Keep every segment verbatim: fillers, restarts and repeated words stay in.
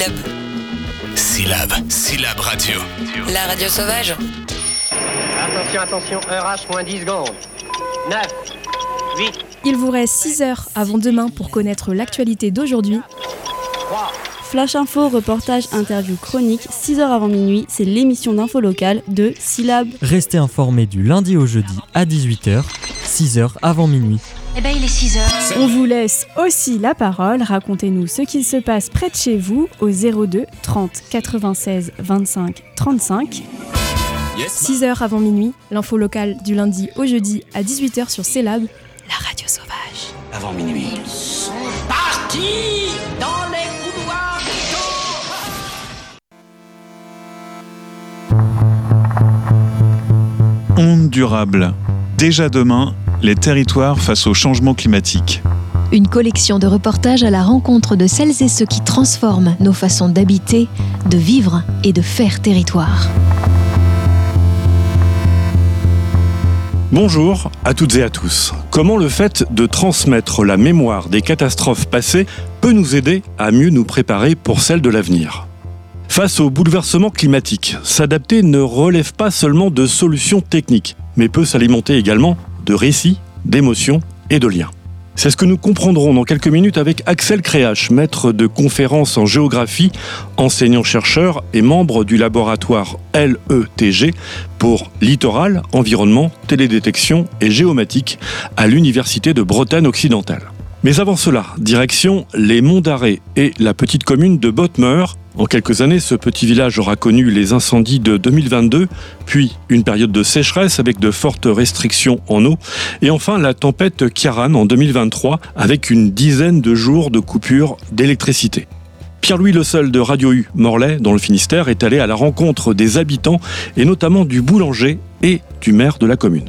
Syllab. Syllab, Syllab Radio. La radio sauvage. Attention, attention, heure H moins dix secondes. neuf, huit. Il vous reste six heures avant demain pour connaître l'actualité d'aujourd'hui. trois. Flash Info, reportage, interview, chronique, six heures avant minuit, c'est l'émission d'info locale de Syllab. Restez informés du lundi au jeudi à dix-huit heures, six heures avant minuit. Eh ben il est six heures. On vous laisse aussi la parole. Racontez-nous ce qu'il se passe près de chez vous au zéro deux trente quatre-vingt-seize vingt-cinq trente-cinq. six heures avant minuit, l'info locale du lundi au jeudi à dix-huit heures sur Syllab, la radio sauvage. Avant minuit. Parti dans les couloirs du temps. Onde durable. Déjà demain, les territoires face au changement climatique. Une collection de reportages à la rencontre de celles et ceux qui transforment nos façons d'habiter, de vivre et de faire territoire. Bonjour à toutes et à tous. Comment le fait de transmettre la mémoire des catastrophes passées peut nous aider à mieux nous préparer pour celles de l'avenir ? Face au bouleversement climatique, s'adapter ne relève pas seulement de solutions techniques, mais peut s'alimenter également de récits, d'émotions et de liens. C'est ce que nous comprendrons dans quelques minutes avec Axel Créache, maître de conférences en géographie, enseignant-chercheur et membre du laboratoire L E T G pour littoral, environnement, télédétection et géomatique à l'Université de Bretagne occidentale. Mais avant cela, direction les Monts d'Arrée et la petite commune de Bottmer. En quelques années, ce petit village aura connu les incendies de deux mille vingt-deux, puis une période de sécheresse avec de fortes restrictions en eau, et enfin la tempête Ciarán en deux mille vingt-trois avec une dizaine de jours de coupures d'électricité. Pierre-Louis Le Seul de Radio U Morlaix, dans le Finistère, est allé à la rencontre des habitants et notamment du boulanger et du maire de la commune.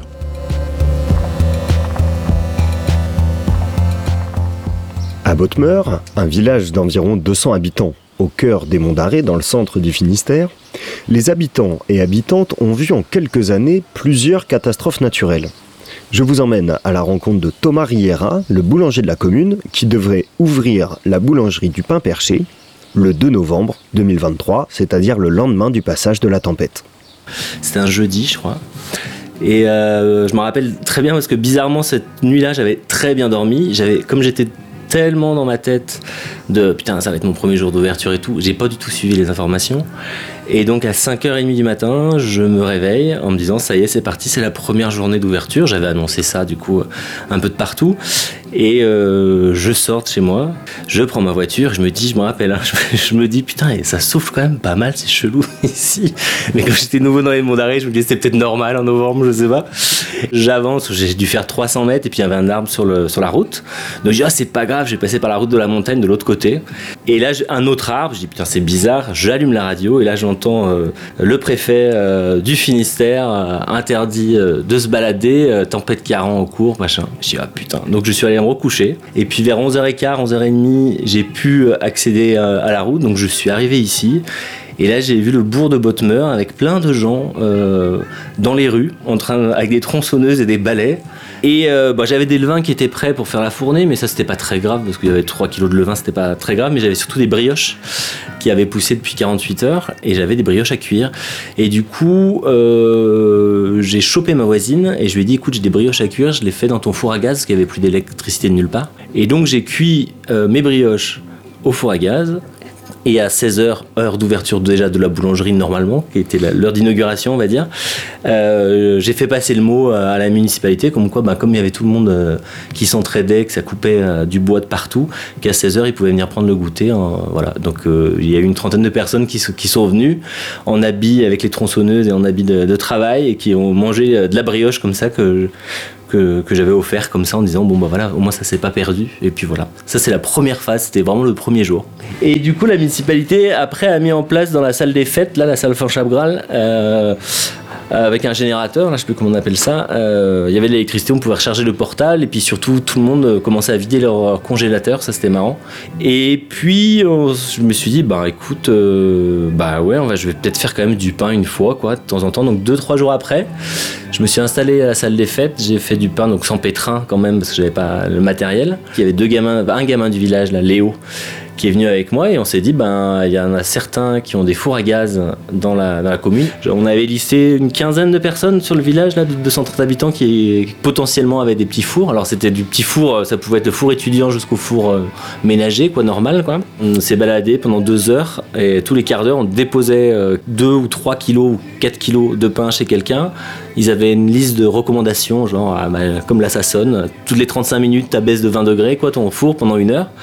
À Bottmer, un village d'environ deux cents habitants, au cœur des Monts d'Arrée, dans le centre du Finistère, les habitants et habitantes ont vu en quelques années plusieurs catastrophes naturelles. Je vous emmène à la rencontre de Thomas Riera, le boulanger de la commune, qui devrait ouvrir la boulangerie du Pain Perché le deux novembre deux mille vingt-trois, c'est-à-dire le lendemain du passage de la tempête. C'était un jeudi, je crois. Et euh, je me rappelle très bien parce que bizarrement, cette nuit-là, j'avais très bien dormi. J'avais, comme j'étais tellement dans ma tête de putain, ça va être mon premier jour d'ouverture et tout, j'ai pas du tout suivi les informations. Et donc à cinq heures trente du matin, je me réveille en me disant ça y est, c'est parti, c'est la première journée d'ouverture. J'avais annoncé ça du coup un peu de partout. Et euh, je sors de chez moi, je prends ma voiture, je me dis, je me rappelle, hein, je, je me dis putain, ça souffle quand même pas mal, c'est chelou ici. Mais quand j'étais nouveau dans les Monts d'Arrée, je me disais c'était peut-être normal en novembre, je sais pas. J'avance, j'ai dû faire trois cents mètres et puis il y avait un arbre sur, le, sur la route. Donc je dis ah c'est pas grave, je vais passer par la route de la montagne de l'autre côté. Et là un autre arbre, je dis putain c'est bizarre, j'allume la radio et là j'entends euh, le préfet euh, du Finistère euh, interdit euh, de se balader, euh, tempête Ciarán en cours, machin. Je dis ah putain, donc je suis allé me recoucher. Et puis vers onze heures quinze, onze heures trente, j'ai pu accéder à la route, donc je suis arrivé ici. Et là, j'ai vu le bourg de Bottmer avec plein de gens euh, dans les rues, en train, avec des tronçonneuses et des balais. Et euh, bah, j'avais des levains qui étaient prêts pour faire la fournée, mais ça, c'était pas très grave, parce qu'il y avait trois kilos de levain, c'était pas très grave. Mais j'avais surtout des brioches qui avaient poussé depuis quarante-huit heures, et j'avais des brioches à cuire. Et du coup, euh, j'ai chopé ma voisine, et je lui ai dit, écoute, j'ai des brioches à cuire, je les fais dans ton four à gaz, parce qu'il n'y avait plus d'électricité de nulle part. Et donc, j'ai cuit euh, mes brioches au four à gaz. Et à seize heures, heure d'ouverture déjà de la boulangerie normalement, qui était la, l'heure d'inauguration on va dire, euh, j'ai fait passer le mot à la municipalité, comme quoi bah, comme il y avait tout le monde euh, qui s'entraidait, que ça coupait euh, du bois de partout, qu'à seize heures ils pouvaient venir prendre le goûter. Hein, voilà. Donc euh, il y a eu une trentaine de personnes qui, qui sont venues en habits avec les tronçonneuses et en habits de, de travail et qui ont mangé de la brioche comme ça que... Que, que j'avais offert comme ça en disant bon bah voilà au moins ça s'est pas perdu et puis voilà ça c'est la première phase, c'était vraiment le premier jour et du coup la municipalité après a mis en place dans la salle des fêtes là la salle Fanchapgral euh, avec un générateur, là je sais plus comment on appelle ça, euh, il y avait de l'électricité, on pouvait recharger le portable et puis surtout tout le monde commençait à vider leur congélateur, ça c'était marrant. Et puis on, je me suis dit bah écoute euh, bah ouais on va, je vais peut-être faire quand même du pain une fois quoi de temps en temps. Donc deux trois jours après je me suis installé à la salle des fêtes, j'ai fait du pain donc sans pétrin quand même parce que j'avais pas le matériel. Il y avait deux gamins, un gamin du village là, Léo, qui est venu avec moi et on s'est dit, ben, il y en a certains qui ont des fours à gaz dans la, dans la commune. On avait listé une quinzaine de personnes sur le village là, de deux cent trente habitants qui potentiellement avaient des petits fours. Alors c'était du petit four, ça pouvait être le four étudiant jusqu'au four euh, ménager, quoi, normal, quoi. On s'est baladé pendant deux heures et tous les quarts d'heure on déposait euh, deux ou trois kilos ou quatre kilos de pain chez quelqu'un. Ils avaient une liste de recommandations, genre ah, bah, comme là ça sonne, toutes les trente-cinq minutes tu baisses de vingt degrés quoi, ton four pendant une heure.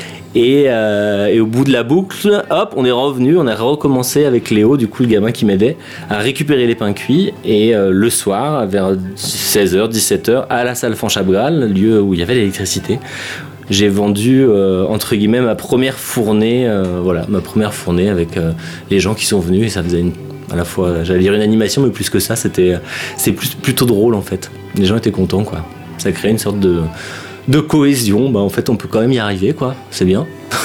Et, euh, et au bout de la boucle, hop, on est revenu, on a recommencé avec Léo, du coup le gamin qui m'aidait, à récupérer les pains cuits. Et euh, le soir, vers seize heures, dix-sept heures, à la salle Fanchapgral, lieu où il y avait l'électricité, j'ai vendu euh, entre guillemets ma première fournée, euh, voilà, ma première fournée avec euh, les gens qui sont venus et ça faisait une, à la fois, j'allais dire une animation, mais plus que ça, c'était, c'est plus, plutôt drôle en fait. Les gens étaient contents quoi. Ça crée une sorte de de cohésion, bah en fait on peut quand même y arriver quoi, c'est bien.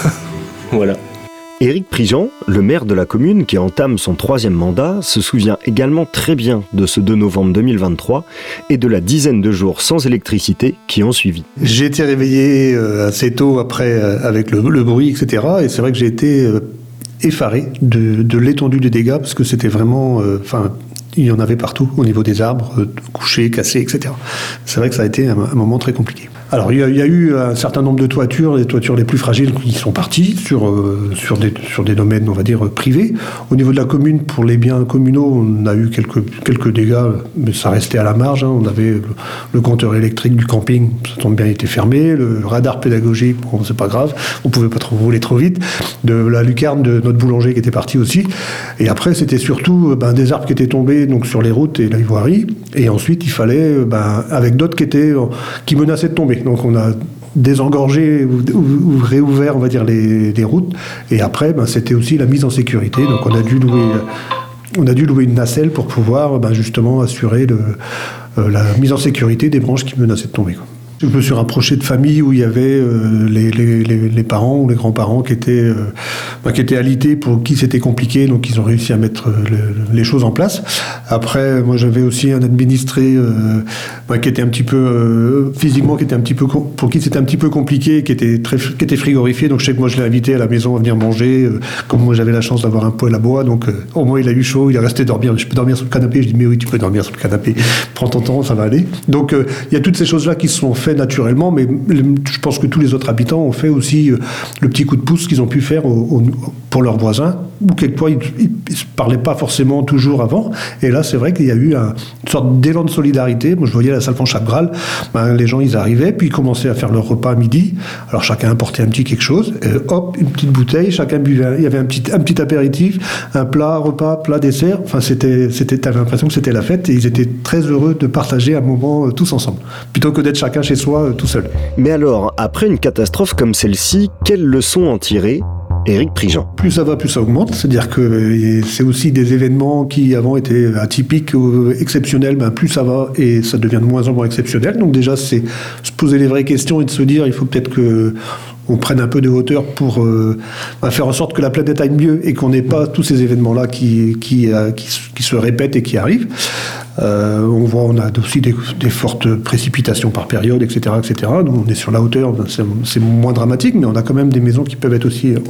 Voilà. Éric Prigent, le maire de la commune qui entame son troisième mandat, se souvient également très bien de ce deux novembre deux mille vingt-trois et de la dizaine de jours sans électricité qui ont suivi. J'ai été réveillé assez tôt après avec le, le bruit, et cetera. Et c'est vrai que j'ai été effaré de, de l'étendue des dégâts parce que c'était vraiment... Enfin, euh, il y en avait partout au niveau des arbres, euh, couchés, cassés, et cetera. C'est vrai que ça a été un, un moment très compliqué. Alors il y, a, il y a eu un certain nombre de toitures, les toitures les plus fragiles qui sont parties sur, euh, sur, des, sur des domaines, on va dire, privés. Au niveau de la commune, pour les biens communaux, on a eu quelques, quelques dégâts, mais ça restait à la marge. Hein. On avait le, le compteur électrique du camping, ça tombe bien, était fermé. Le radar pédagogique, bon, c'est pas grave, on pouvait pas trop rouler trop vite. De la lucarne de notre boulanger qui était partie aussi. Et après, c'était surtout ben, des arbres qui étaient tombés donc, sur les routes et la voirie. Et ensuite, il fallait, ben, avec d'autres qui, étaient, qui menaçaient de tomber. Donc on a désengorgé ou, ou, ou réouvert, on va dire, les, les routes. Et après, ben, c'était aussi la mise en sécurité. Donc on a dû louer, on a dû louer une nacelle pour pouvoir ben, justement assurer le, euh, la mise en sécurité des branches qui menaçaient de tomber, quoi. Je me suis rapproché de familles où il y avait euh, les, les, les, les parents ou les grands-parents qui étaient, euh, bah, qui étaient alités, pour qui c'était compliqué, donc ils ont réussi à mettre euh, le, les choses en place. Après, moi j'avais aussi un administré euh, bah, qui était un petit peu, euh, physiquement, qui était un petit peu, pour qui c'était un petit peu compliqué, qui était, très, qui était frigorifié, donc je sais que moi je l'ai invité à la maison à venir manger, euh, comme moi j'avais la chance d'avoir un poêle à bois, donc euh, au moins il a eu chaud, il est resté dormir, je peux dormir sur le canapé, je dis mais oui tu peux dormir sur le canapé, prends ton temps, ça va aller. Donc euh, il y a toutes ces choses-là qui se sont fait naturellement, mais je pense que tous les autres habitants ont fait aussi euh, le petit coup de pouce qu'ils ont pu faire au, au, pour leurs voisins, ou quelquefois ils ne se parlaient pas forcément toujours avant, et là c'est vrai qu'il y a eu un, une sorte d'élan de solidarité. Moi je voyais à la salle Fanchapgral, ben, les gens ils arrivaient, puis ils commençaient à faire leur repas à midi, alors chacun apportait un petit quelque chose, et hop, une petite bouteille, chacun buvait, il y avait un petit, un petit apéritif, un plat, repas, plat, dessert, enfin c'était, c'était, t'avais l'impression que c'était la fête, et ils étaient très heureux de partager un moment euh, tous ensemble, plutôt que d'être chacun chez soi tout seul. Mais alors, après une catastrophe comme celle-ci, quelles leçons en tirer, Éric Prigent? Plus ça va, plus ça augmente. C'est-à-dire que c'est aussi des événements qui avant étaient atypiques ou exceptionnels, ben plus ça va et ça devient de moins en moins exceptionnel. Donc déjà, c'est se poser les vraies questions et de se dire, il faut peut-être que on prenne un peu de hauteur pour euh, faire en sorte que la planète aille mieux et qu'on n'ait pas tous ces événements-là qui, qui, euh, qui, qui se répètent et qui arrivent. Euh, on voit, on a aussi des, des fortes précipitations par période, et cetera, et cetera. Donc on est sur la hauteur, c'est, c'est moins dramatique, mais on a quand même des maisons qui peuvent être aussi euh,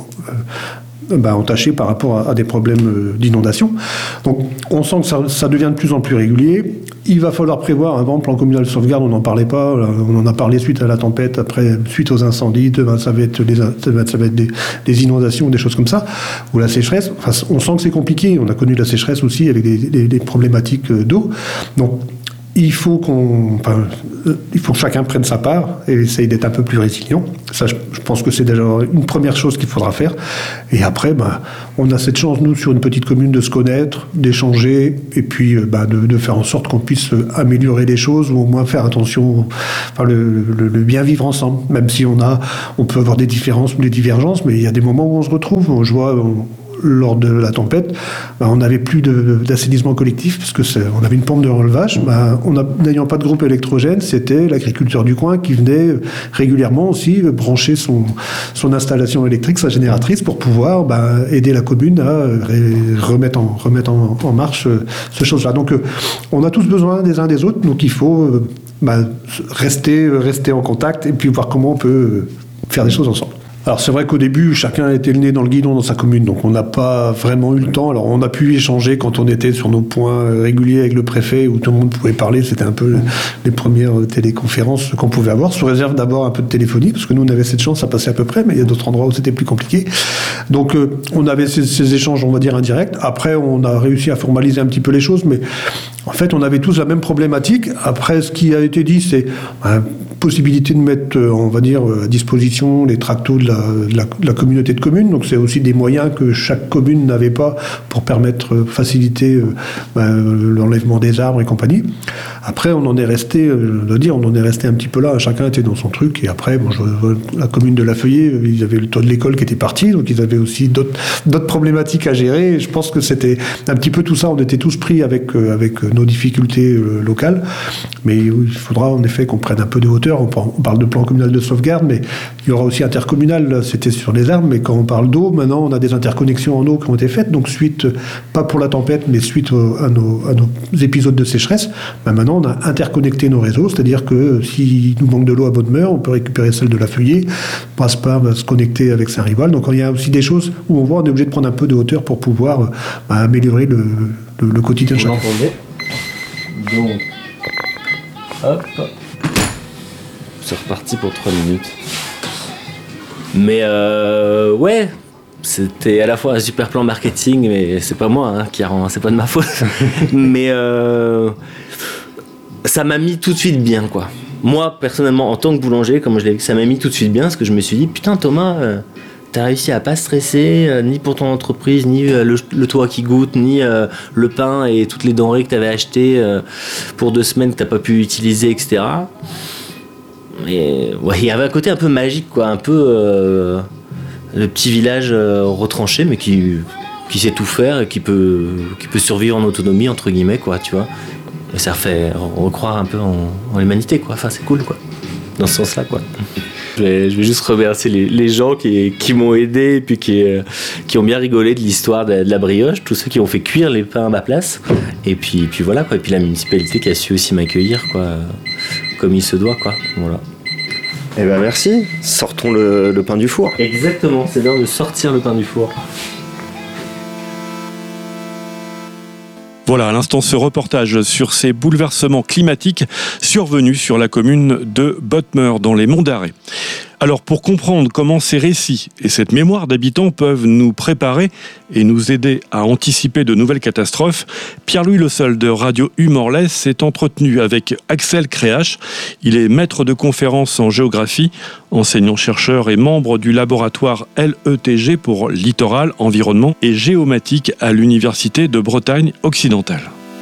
bah, entachées par rapport à, à des problèmes d'inondation. Donc on sent que ça, ça devient de plus en plus régulier. Il va falloir prévoir, avant le plan communal de sauvegarde, on n'en parlait pas, on en a parlé suite à la tempête, après suite aux incendies, demain ça va être des, ça va être des, des inondations, des choses comme ça, ou la sécheresse. Enfin, on sent que c'est compliqué, on a connu la sécheresse aussi avec des, des, des problématiques d'eau. Donc il faut qu'on, enfin, il faut que chacun prenne sa part et essaye d'être un peu plus résilient. Ça, je, je pense que c'est déjà une première chose qu'il faudra faire. Et après, ben, on a cette chance, nous, sur une petite commune, de se connaître, d'échanger, et puis ben, de, de faire en sorte qu'on puisse améliorer les choses, ou au moins faire attention, enfin, le, le, le bien vivre ensemble. Même si on a, on peut avoir des différences ou des divergences, mais il y a des moments où on se retrouve. Je vois, on, lors de la tempête, ben, on n'avait plus de, d'assainissement collectif, parce que c'est, on avait une pompe de relevage. Ben, on a, n'ayant pas de groupe électrogène, c'était l'agriculteur du coin qui venait régulièrement aussi brancher son, son installation électrique, sa génératrice, pour pouvoir ben, aider la commune à remettre en, remettre en, en marche ce chose-là. Donc on a tous besoin des uns des autres, donc il faut ben, rester, rester en contact et puis voir comment on peut faire des choses ensemble. Alors c'est vrai qu'au début, chacun était le nez dans le guidon dans sa commune, donc on n'a pas vraiment eu le temps. Alors on a pu échanger quand on était sur nos points réguliers avec le préfet, où tout le monde pouvait parler. C'était un peu les premières téléconférences qu'on pouvait avoir, sous réserve d'abord un peu de téléphonie, parce que nous on avait cette chance, ça passait à peu près, mais il y a d'autres endroits où c'était plus compliqué. Donc euh, on avait ces, ces échanges, on va dire, indirects. Après, on a réussi à formaliser un petit peu les choses, mais en fait, on avait tous la même problématique. Après, ce qui a été dit, c'est la possibilité de mettre, on va dire, à disposition les tractos de la, de la, de la communauté de communes. Donc, c'est aussi des moyens que chaque commune n'avait pas pour permettre, faciliter euh, ben, l'enlèvement des arbres et compagnie. Après, on en est resté, je dois dire, on en est resté un petit peu là. Chacun était dans son truc. Et après, bon, je, la commune de La Feuillée, ils avaient le toit de l'école qui était parti. Donc, ils avaient aussi d'autres, d'autres problématiques à gérer. Et je pense que c'était un petit peu tout ça. On était tous pris avec, euh, avec nos difficultés euh, locales. Mais il faudra en effet qu'on prenne un peu de hauteur. On, on parle de plan communal de sauvegarde, mais il y aura aussi intercommunal. Là, c'était sur les arbres. Mais quand on parle d'eau, maintenant, on a des interconnexions en eau qui ont été faites. Donc, suite, pas pour la tempête, mais suite au, à, nos, à nos épisodes de sécheresse, ben maintenant, on a interconnecté nos réseaux. C'est-à-dire que s'il nous manque de l'eau à Bodmer, on peut récupérer celle de La Feuillée. Brasparts va se connecter avec Saint-Rival. Donc, il y a aussi des choses où on voit, on est obligé de prendre un peu de hauteur pour pouvoir ben, améliorer le, le, le quotidien de chacun. Donc, hop, c'est reparti pour trois minutes. Mais euh, ouais, c'était à la fois un super plan marketing, mais c'est pas moi hein, qui a, c'est pas de ma faute. mais euh, ça m'a mis tout de suite bien, quoi. Moi, personnellement, en tant que boulanger, comme je l'ai dit, ça m'a mis tout de suite bien, parce que je me suis dit, putain, Thomas. Euh, T'as réussi à pas stresser, euh, ni pour ton entreprise, ni euh, le, le toit qui goûte, ni euh, le pain et toutes les denrées que t'avais achetées euh, pour deux semaines que t'as pas pu utiliser, et cetera. Et ouais, il y avait un côté un peu magique, quoi, un peu euh, le petit village euh, retranché, mais qui, qui sait tout faire et qui peut, qui peut survivre en autonomie, entre guillemets, quoi, tu vois. Et ça fait recroire un peu en, en l'humanité, quoi. Enfin, c'est cool, quoi. Dans ce sens-là, quoi. Je vais, je vais juste remercier les, les gens qui, qui m'ont aidé et puis qui, euh, qui ont bien rigolé de l'histoire de, de la brioche, tous ceux qui ont fait cuire les pains à ma place. Et puis, puis voilà, quoi. Et puis la municipalité qui a su aussi m'accueillir, quoi, comme il se doit, quoi. Voilà. Eh ben merci. Sortons le, le pain du four. Exactement, c'est l'heure de sortir le pain du four. Voilà, à l'instant, ce reportage sur ces bouleversements climatiques survenus sur la commune de Bodmer, dans les Monts d'Arrée. Alors, pour comprendre comment ces récits et cette mémoire d'habitants peuvent nous préparer et nous aider à anticiper de nouvelles catastrophes, Pierre-Louis Le Seul de Radio Humorless s'est entretenu avec Axel Créache. Il est maître de conférences en géographie, enseignant-chercheur et membre du laboratoire L E T G pour littoral, environnement et géomatique à l'Université de Bretagne occidentale.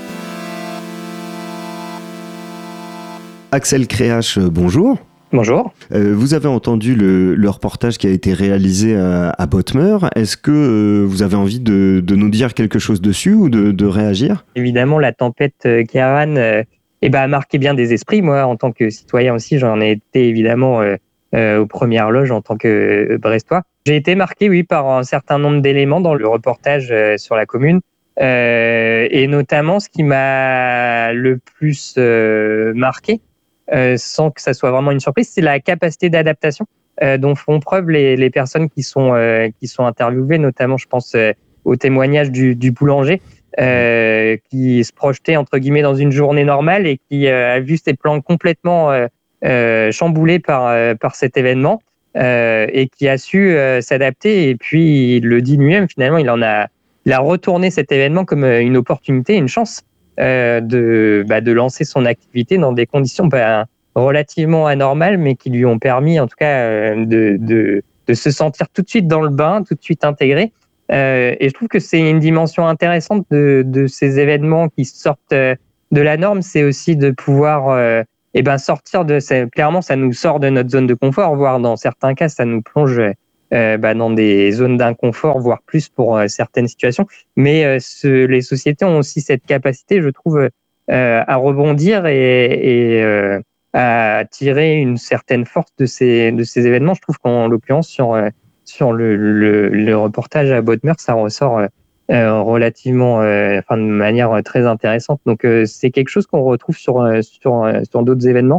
Axel Créache, bonjour. Bonjour. Euh, vous avez entendu le, le reportage qui a été réalisé à, à Bodmer. Est-ce que euh, vous avez envie de, de nous dire quelque chose dessus ou de, de réagir ? Évidemment, la tempête euh, Ciarán euh, eh ben, a marqué bien des esprits. Moi, en tant que citoyen aussi, j'en ai été évidemment euh, euh, aux premières loges en tant que euh, Brestois. J'ai été marqué, oui, par un certain nombre d'éléments dans le reportage euh, sur la commune. Euh, et notamment, ce qui m'a le plus euh, marqué, Euh, sans que ça soit vraiment une surprise, c'est la capacité d'adaptation euh, dont font preuve les, les personnes qui sont euh, qui sont interviewées, notamment je pense euh, au témoignage du, du boulanger euh, qui se projetait entre guillemets dans une journée normale et qui euh, a vu ses plans complètement euh, euh, chamboulés par euh, par cet événement euh, et qui a su euh, s'adapter. Et puis il le dit lui-même, finalement il en a il a retourné cet événement comme une opportunité, une chance. Euh, de, bah, de lancer son activité dans des conditions bah, relativement anormales, mais qui lui ont permis, en tout cas, euh, de, de, de se sentir tout de suite dans le bain, tout de suite intégré. Euh, et je trouve que c'est une dimension intéressante de, de ces événements qui sortent de la norme, c'est aussi de pouvoir euh, eh ben, sortir de... Ça, clairement, ça nous sort de notre zone de confort, voire dans certains cas, ça nous plonge... Euh, bah, dans des zones d'inconfort, voire plus pour euh, certaines situations. Mais euh, ce, les sociétés ont aussi cette capacité, je trouve, euh, à rebondir et, et euh, à tirer une certaine force de ces, de ces événements. Je trouve qu'en l'occurrence, sur, euh, sur le, le, le reportage à Bodmer, ça ressort euh, relativement, euh, enfin, de manière très intéressante. Donc, euh, c'est quelque chose qu'on retrouve sur, sur, sur d'autres événements.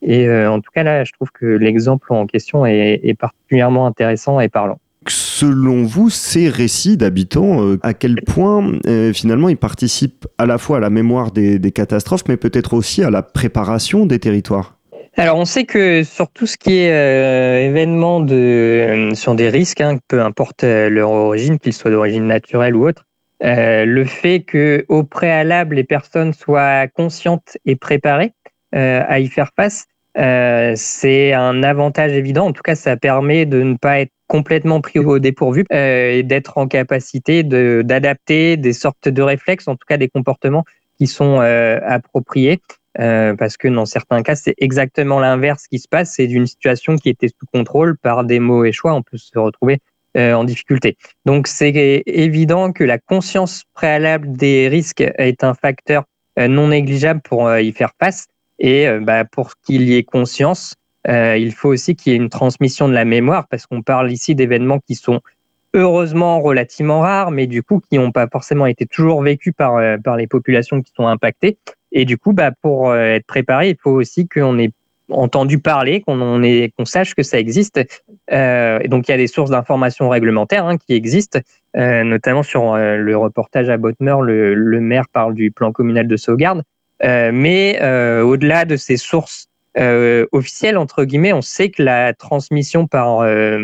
Et euh, en tout cas, là, je trouve que l'exemple en question est, est particulièrement intéressant et parlant. Selon vous, ces récits d'habitants, euh, à quel point euh, finalement ils participent à la fois à la mémoire des, des catastrophes, mais peut-être aussi à la préparation des territoires ? Alors, on sait que sur tout ce qui est euh, événement de, euh, sur des risques, hein, peu importe euh, leur origine, qu'ils soient d'origine naturelle ou autre, euh, le fait que au préalable les personnes soient conscientes et préparées euh, à y faire face, euh, c'est un avantage évident. En tout cas, ça permet de ne pas être complètement pris au dépourvu euh, et d'être en capacité de, d'adapter des sortes de réflexes, en tout cas des comportements qui sont euh, appropriés. Euh, parce que dans certains cas, c'est exactement l'inverse qui se passe. C'est d'une situation qui était sous contrôle, par des mauvais choix, on peut se retrouver euh, en difficulté. Donc, c'est évident que la conscience préalable des risques est un facteur euh, non négligeable pour euh, y faire face. Et euh, bah, pour qu'il y ait conscience, euh, il faut aussi qu'il y ait une transmission de la mémoire, parce qu'on parle ici d'événements qui sont heureusement relativement rares, mais du coup qui n'ont pas forcément été toujours vécus par, euh, par les populations qui sont impactées. Et du coup, bah, pour euh, être préparé, il faut aussi qu'on ait entendu parler, qu'on on ait, qu'on sache que ça existe. Euh, et donc, il y a des sources d'informations réglementaires hein, qui existent, euh, notamment sur euh, le reportage à Bodmer, le, le maire parle du plan communal de sauvegarde. Euh, mais euh, au-delà de ces sources euh, officielles, entre guillemets, on sait que la transmission par euh,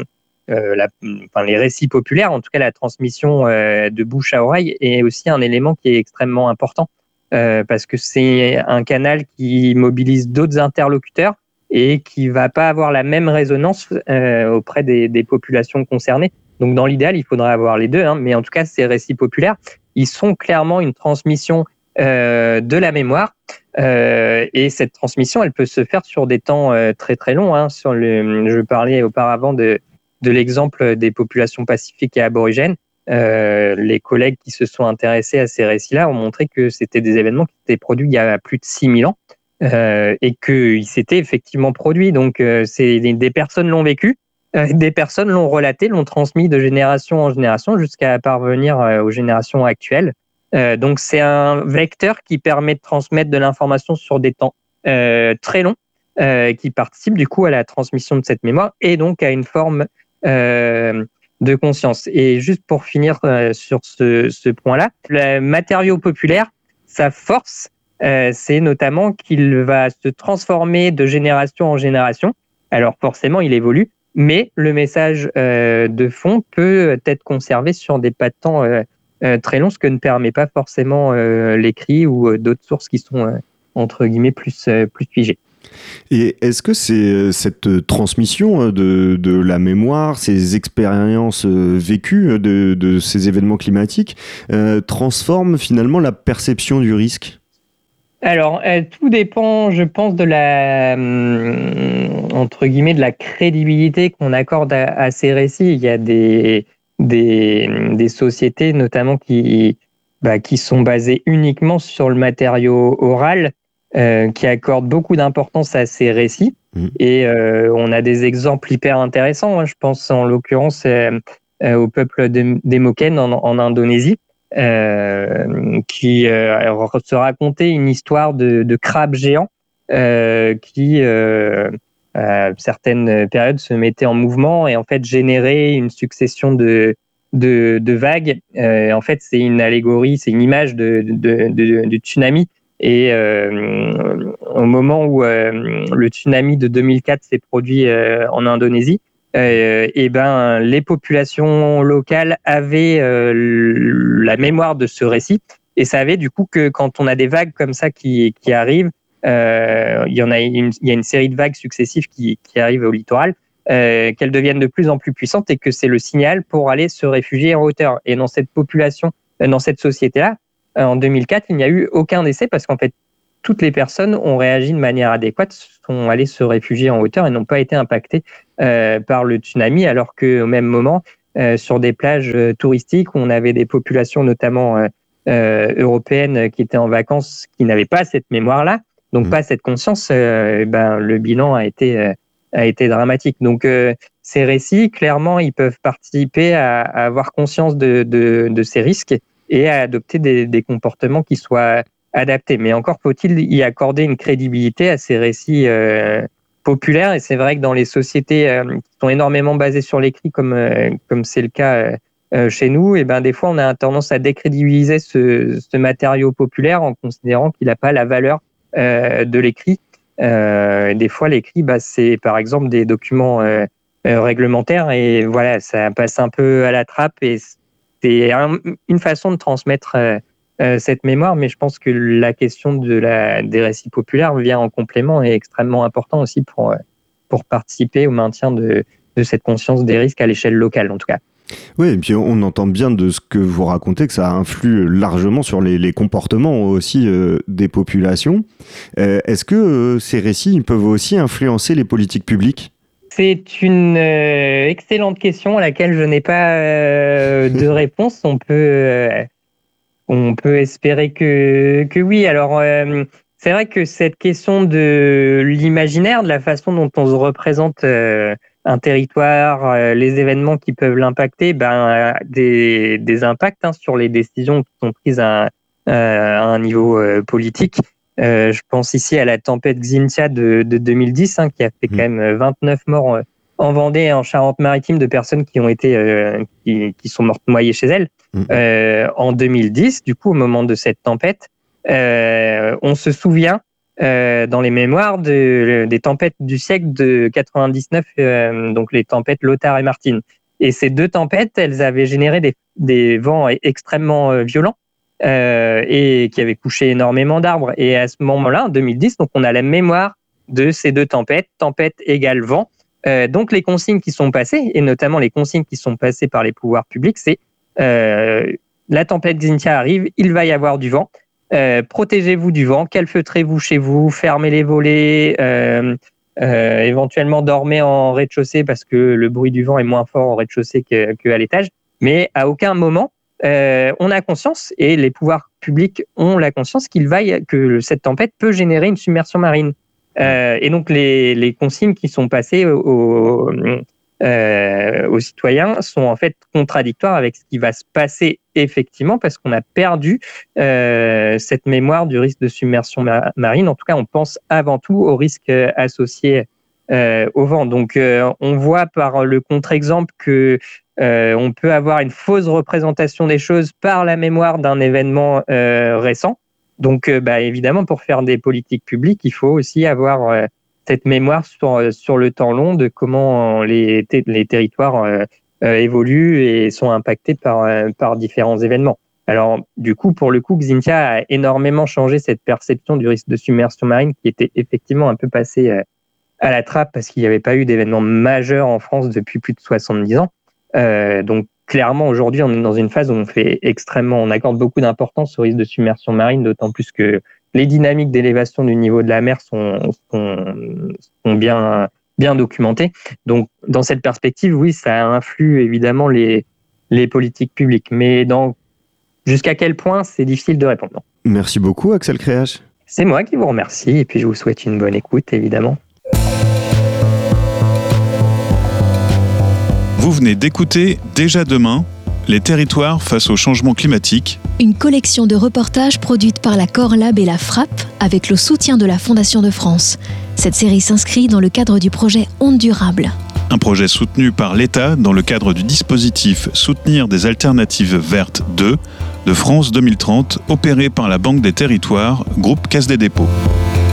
euh, la, enfin, les récits populaires, en tout cas la transmission euh, de bouche à oreille, est aussi un élément qui est extrêmement important. Euh, parce que c'est un canal qui mobilise d'autres interlocuteurs et qui va pas avoir la même résonance euh, auprès des, des populations concernées. Donc, dans l'idéal, il faudrait avoir les deux, hein, mais en tout cas, ces récits populaires, ils sont clairement une transmission euh, de la mémoire euh, et cette transmission, elle peut se faire sur des temps euh, très très longs. Hein, sur le, je parlais auparavant de, de l'exemple des populations pacifiques et aborigènes. Euh, les collègues qui se sont intéressés à ces récits-là ont montré que c'était des événements qui étaient produits il y a plus de six mille ans euh, et qu'ils s'étaient effectivement produits. Donc, euh, c'est, des personnes l'ont vécu, euh, des personnes l'ont relaté, l'ont transmis de génération en génération jusqu'à parvenir euh, aux générations actuelles. Euh, donc, c'est un vecteur qui permet de transmettre de l'information sur des temps euh, très longs, euh, qui participe du coup à la transmission de cette mémoire et donc à une forme euh, de conscience. Et juste pour finir euh, sur ce, ce point-là, le matériau populaire, sa force, euh, c'est notamment qu'il va se transformer de génération en génération. Alors forcément, il évolue, mais le message euh, de fond peut être conservé sur des pas de temps euh, euh, très longs, ce que ne permet pas forcément euh, l'écrit ou euh, d'autres sources qui sont, euh, entre guillemets, plus, euh, plus figées. Et est-ce que c'est cette transmission de, de la mémoire, ces expériences vécues de, de ces événements climatiques, euh, transforme finalement la perception du risque ? Alors, euh, tout dépend, je pense, de la, euh, entre guillemets, de la crédibilité qu'on accorde à, à ces récits. Il y a des, des, des sociétés, notamment, qui, bah, qui sont basées uniquement sur le matériau oral, Euh, qui accorde beaucoup d'importance à ces récits. Mmh. Et euh, on a des exemples hyper intéressants. Hein. Je pense en l'occurrence euh, euh, au peuple de, des Moken en, en Indonésie, euh, qui euh, se racontait une histoire de, de crabes géants euh, qui, euh, à certaines périodes, se mettaient en mouvement et en fait généraient une succession de, de, de vagues. Euh, en fait, c'est une allégorie, c'est une image de, de, de, de tsunami. Et euh, au moment où euh, le tsunami de deux mille quatre s'est produit euh, en Indonésie, euh, et ben les populations locales avaient euh, la mémoire de ce récit et savaient du coup que quand on a des vagues comme ça qui qui arrivent, euh, il y en a une, il y a une série de vagues successives qui qui arrivent au littoral, euh, qu'elles deviennent de plus en plus puissantes et que c'est le signal pour aller se réfugier en hauteur. Et dans cette population, dans cette société-là, en deux mille quatre, il n'y a eu aucun décès parce qu'en fait, toutes les personnes ont réagi de manière adéquate, sont allées se réfugier en hauteur et n'ont pas été impactées euh, par le tsunami, alors qu'au même moment, euh, sur des plages euh, touristiques où on avait des populations notamment euh, euh, européennes qui étaient en vacances, qui n'avaient pas cette mémoire-là, donc mmh. pas cette conscience, euh, ben, le bilan a été, euh, a été dramatique. Donc euh, ces récits, clairement, ils peuvent participer à, à avoir conscience de, de, de ces risques et à adopter des, des comportements qui soient adapté. Mais encore faut-il y accorder une crédibilité à ces récits euh, populaires. Et c'est vrai que dans les sociétés euh, qui sont énormément basées sur l'écrit, comme euh, comme c'est le cas euh, euh, chez nous, et ben des fois on a tendance à décrédibiliser ce, ce matériau populaire en considérant qu'il n'a pas la valeur euh, de l'écrit. Euh, des fois, l'écrit, bah, c'est par exemple des documents euh, euh, réglementaires, et voilà, ça passe un peu à la trappe, et c'est un, une façon de transmettre euh, euh, cette mémoire. Mais je pense que la question de la, des récits populaires vient en complément et est extrêmement important aussi pour pour participer au maintien de de cette conscience des risques à l'échelle locale, en tout cas. Oui, et puis on entend bien de ce que vous racontez que ça influe largement sur les, les comportements aussi euh, des populations. Euh, est-ce que euh, ces récits peuvent aussi influencer les politiques publiques ? C'est une euh, excellente question à laquelle je n'ai pas euh, de réponse. On peut, euh, on peut espérer que, que oui. Alors, euh, c'est vrai que cette question de l'imaginaire, de la façon dont on se représente euh, un territoire, euh, les événements qui peuvent l'impacter, ben, des, des impacts hein, sur les décisions qui sont prises à, à un niveau euh, politique. Euh, je pense ici à la tempête Xynthia de, de deux mille dix, hein, qui a fait quand même vingt-neuf morts en Vendée et en Charente-Maritime de personnes qui ont été, euh, qui, qui sont mortes noyées chez elles. Mmh. Euh, en deux mille dix, du coup, au moment de cette tempête, euh, on se souvient Euh, dans les mémoires de, des tempêtes du siècle de quatre-vingt-dix-neuf, euh, donc les tempêtes Lothar et Martine. Et ces deux tempêtes, elles avaient généré des, des vents extrêmement euh, violents euh, et qui avaient couché énormément d'arbres. Et à ce moment-là, en deux mille dix, donc on a la mémoire de ces deux tempêtes, tempête égale vent. Euh, donc les consignes qui sont passées, et notamment les consignes qui sont passées par les pouvoirs publics, c'est euh, la tempête Xynthia arrive, il va y avoir du vent. Euh, protégez-vous du vent, calfeutrez-vous chez vous, fermez les volets, euh, euh, éventuellement dormez en rez-de-chaussée parce que le bruit du vent est moins fort au rez-de-chaussée que, que à l'étage. Mais à aucun moment, euh, on a conscience, et les pouvoirs publics ont la conscience qu'il va y, que cette tempête peut générer une submersion marine. Euh, et donc les, les consignes qui sont passées aux, euh, aux citoyens sont en fait contradictoires avec ce qui va se passer effectivement, parce qu'on a perdu euh, cette mémoire du risque de submersion ma- marine. En tout cas, on pense avant tout au risque associé euh, au vent. Donc, euh, on voit par le contre-exemple que euh, on peut avoir une fausse représentation des choses par la mémoire d'un événement euh, récent. Donc, euh, bah, évidemment, pour faire des politiques publiques, il faut aussi avoir euh, cette mémoire sur sur le temps long de comment les ter- les territoires euh, Euh, évoluent et sont impactés par euh, par différents événements. Alors du coup, pour le coup, Xynthia a énormément changé cette perception du risque de submersion marine qui était effectivement un peu passée euh, à la trappe parce qu'il n'y avait pas eu d'événements majeurs en France depuis plus de soixante-dix ans. Euh, donc clairement, aujourd'hui, on est dans une phase où on fait extrêmement, on accorde beaucoup d'importance au risque de submersion marine, d'autant plus que les dynamiques d'élévation du niveau de la mer sont sont, sont bien bien documenté. Donc, dans cette perspective, oui, ça influe évidemment les, les politiques publiques. Mais dans, jusqu'à quel point, c'est difficile de répondre. Merci beaucoup, Axel Créache. C'est moi qui vous remercie, et puis je vous souhaite une bonne écoute, évidemment. Vous venez d'écouter Déjà demain, les territoires face au changement climatique. Une collection de reportages produite par la Corlab et la Frappe avec le soutien de la Fondation de France. Cette série s'inscrit dans le cadre du projet Ondes Durables. Un projet soutenu par l'État dans le cadre du dispositif Soutenir des alternatives vertes deux de France deux mille trente, opéré par la Banque des Territoires, groupe Caisse des Dépôts.